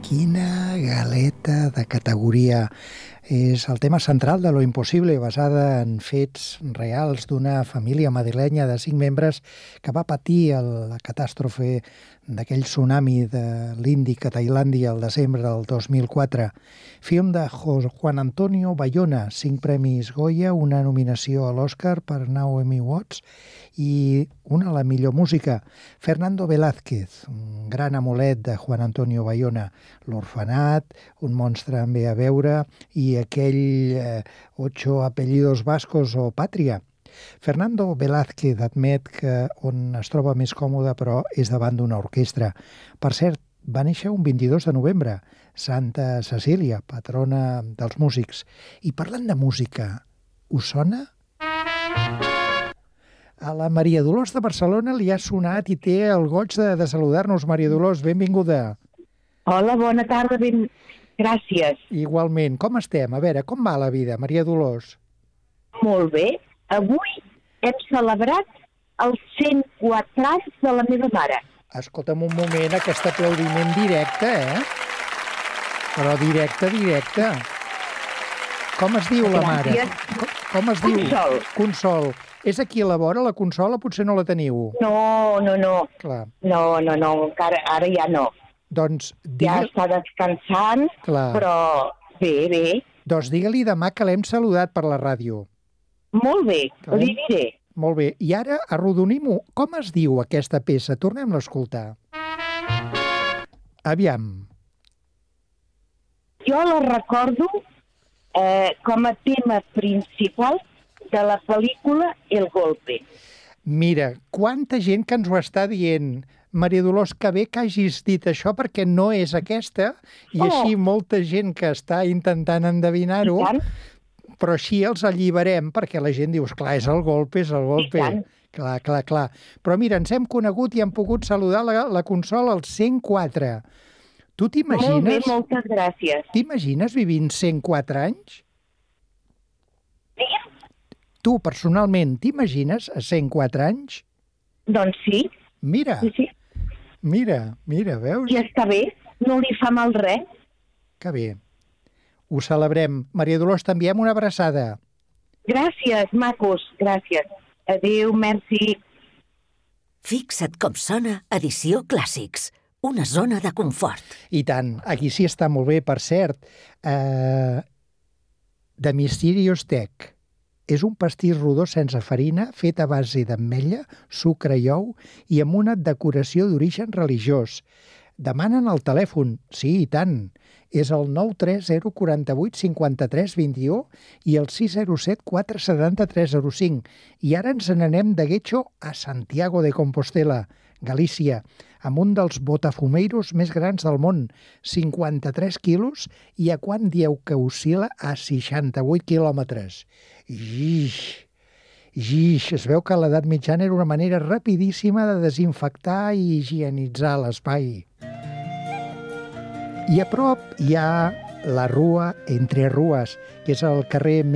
Quina galeta de categoria. És el tema central de Lo Impossible, basada en fets reals d'una família madrilenya de 5 membres que va patir la catàstrofe d'aquell tsunami de l'Índic a Tailàndia el desembre del 2004. Film de Juan Antonio Bayona, 5 premis Goya, una nominació a l'Oscar per 9 Emmy Awards i una a la millor música. Fernando Velázquez, un gran amulet de Juan Antonio Bayona, L'orfenat, Un monstre en ve a veure i aquell 8 apellidos vascos o Pàtria. Fernando Velázquez admet que on es troba més còmode, però, és davant d'una orquestra. Per cert, va néixer un 22 de novembre, Santa Cecília, patrona dels músics. I parlant de música, us sona? A la Maria Dolors de Barcelona li ha sonat i té el goig de saludar-nos. Maria Dolors, benvinguda. Hola, bona tarda, gràcies. Igualment. Com estem? A veure, com va la vida, Maria Dolors? Molt bé. Avui hem celebrat els 104 anys de la meva mare. Escolta'm un moment, aquest aplaudiment directe, Però directe. Com es diu la mare? Com es diu? Consol. Consol. És aquí a la vora, la Consol, o potser no la teniu? No. Clar. No, encara, ara ja no. Doncs ja està descansant, clar. Però bé. Doncs digue-li demà que l'hem saludat per la ràdio. Molt bé, li diré. Molt bé. I ara arrodonim-ho. Com es diu aquesta peça? Tornem-la a escoltar. Aviam. Jo la recordo com a tema principal de la pel·lícula El Golpe. Mira, quanta gent que ens ho està dient. Maria Dolors, que bé que hagis dit això, perquè no és aquesta, i així molta gent que està intentant endevinar-ho, però així els alliberem, perquè la gent diu, esclar, és el golpe. Clar. Però mira, ens hem conegut i hem pogut saludar la Consol al 104. Tu t'imagines... Molt bé, moltes gràcies. T'imagines vivint 104 anys? Digue'm. Tu, personalment, t'imagines a 104 anys? Doncs sí. Mira. Sí. Mira, veus? I està bé, no li fa mal res. Que bé. Ho celebrem. Maria Dolors, t'enviem una abraçada. Gràcies, macos, gràcies. Adéu, merci. Fixa't com sona Edició Clàssics, una zona de confort. I tant, aquí sí està molt bé, per cert. The Mysterious Tech. És un pastís rodó sense farina, fet a base d'ametlla, sucre i ou i amb una decoració d'origen religiós. Demanen al telèfon, sí, i tant. És el 930 48 53 21 i el 607 470 305. I ara ens n'anem de Guecho a Santiago de Compostela, Galícia, amb un dels botafumeiros més grans del món, 53 quilos, i a quant dieu que oscil·la? A 68 quilòmetres. Es veu que a l'edat mitjana era una manera rapidíssima de desinfectar i higienitzar l'espai. I a prop hi ha la Rua Entre Rues, que és el carrer